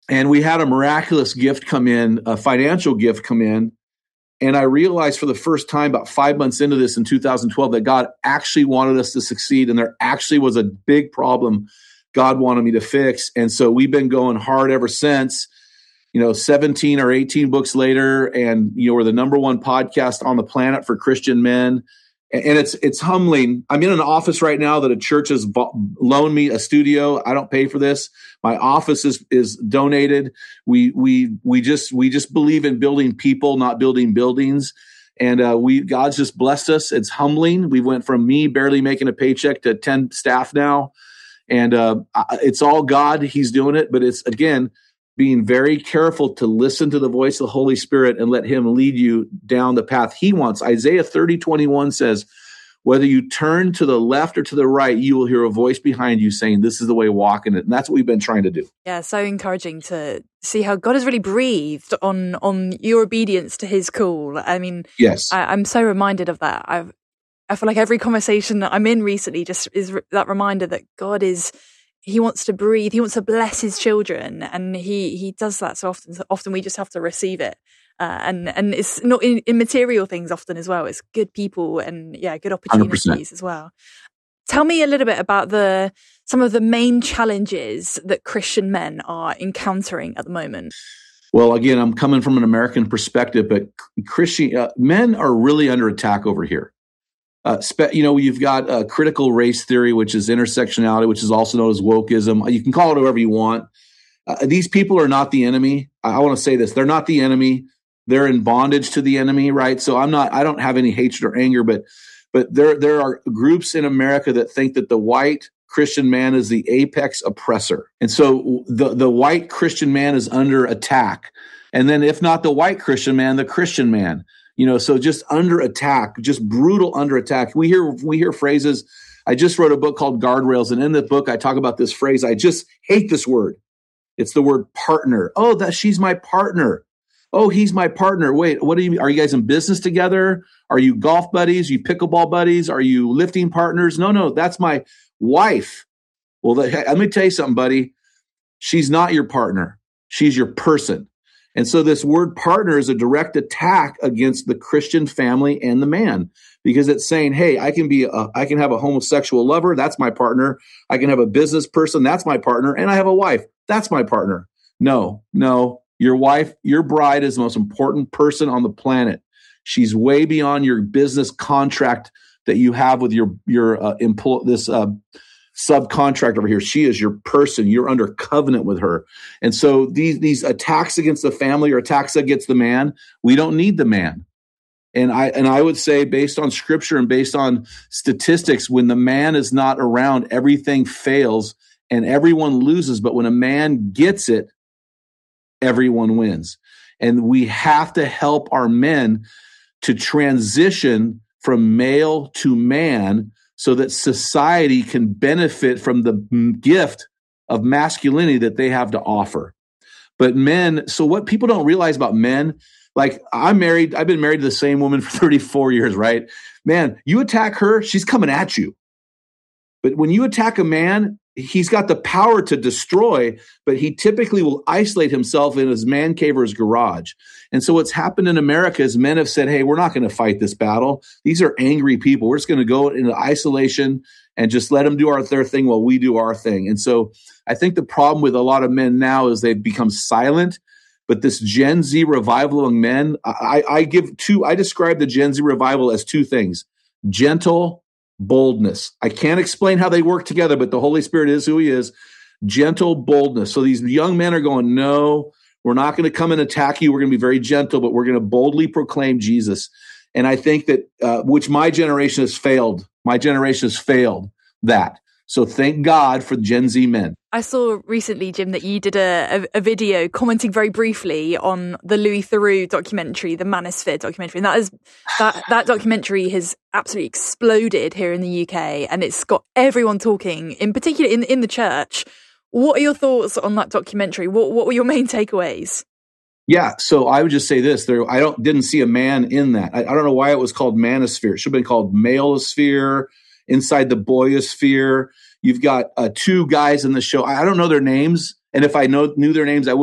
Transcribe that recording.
And we had a miraculous gift come in, a financial gift come in. And I realized for the first time about 5 months into this in 2012 that God actually wanted us to succeed. And there actually was a big problem God wanted me to fix. And so we've been going hard ever since, 17 or 18 books later. And, we're the number one podcast on the planet for Christian men. And it's humbling. I'm in an office right now that a church has loaned me a studio. I don't pay for this. My office is donated. We just believe in building people, not building buildings. And God's just blessed us. It's humbling. We went from me barely making a paycheck to 10 staff now. And it's all God. He's doing it. But it's, again, being very careful to listen to the voice of the Holy Spirit and let him lead you down the path he wants. Isaiah 30:21 says, whether you turn to the left or to the right, you will hear a voice behind you saying, this is the way, walk in it. And that's what we've been trying to do. Yeah, so encouraging to see how God has really breathed on your obedience to his call. I mean, yes, I'm so reminded of that. I feel like every conversation that I'm in recently just is that reminder that God he wants to breathe. He wants to bless his children, and he does that so often. So often we just have to receive it, and it's not in material things often as well. It's good people and good opportunities 100%. as well. Tell me a little bit about some of the main challenges that Christian men are encountering at the moment. Well, again, I'm coming from an American perspective, but Christian men are really under attack over here. You've got critical race theory, which is intersectionality, which is also known as wokeism. You can call it whatever you want. These people are not the enemy. I want to say this. They're not the enemy. They're in bondage to the enemy, right? So I don't have any hatred or anger, but there are groups in America that think that the white Christian man is the apex oppressor. And so the white Christian man is under attack. And then if not the white Christian man, the Christian man. So just under attack, just brutal under attack. We hear phrases. I just wrote a book called Guardrails, and in the book I talk about this phrase. I just hate this word. It's the word partner. Oh, she's my partner. Oh, he's my partner. Wait, what do you mean? Are you guys in business together? Are you golf buddies? Are you pickleball buddies? Are you lifting partners? No, that's my wife. Well, let me tell you something, buddy. She's not your partner. She's your person. And so this word partner is a direct attack against the Christian family and the man, because it's saying, hey, I can have a homosexual lover. That's my partner. I can have a business person. That's my partner. And I have a wife. That's my partner. No, your wife, your bride is the most important person on the planet. She's way beyond your business contract that you have with your subcontract over here. She is your person. You're under covenant with her. And so these attacks against the family or attacks against the man, we don't need the man. And I would say, based on scripture and based on statistics, when the man is not around, everything fails and everyone loses. But when a man gets it, everyone wins. And we have to help our men to transition from male to man, so that society can benefit from the gift of masculinity that they have to offer. But men, so what people don't realize about men, like I've been married to the same woman for 34 years, right? Man, you attack her, she's coming at you. But when you attack a man, he's got the power to destroy, but he typically will isolate himself in his man cave or his garage. And so what's happened in America is men have said, hey, we're not going to fight this battle. These are angry people. We're just going to go into isolation and just let them do their thing while we do our thing. And so I think the problem with a lot of men now is they've become silent. But this Gen Z revival among men, I describe the Gen Z revival as two things: gentle, boldness. I can't explain how they work together, but the Holy Spirit is who he is. Gentle boldness. So these young men are going, no, we're not going to come and attack you. We're going to be very gentle, but we're going to boldly proclaim Jesus. And I think that, which my generation has failed. My generation has failed that. So thank God for Gen Z men. I saw recently, Jim, that you did a video commenting very briefly on the Louis Theroux documentary, the Manosphere documentary. And that documentary has absolutely exploded here in the UK, and it's got everyone talking, in particular in the church. What are your thoughts on that documentary? What were your main takeaways? Yeah, so I would just say this: didn't see a man in that. I don't know why it was called Manosphere. It should have been called Maleosphere. Inside the Boyosphere, you've got two guys in the show. I don't know their names, and if I knew their names, I would.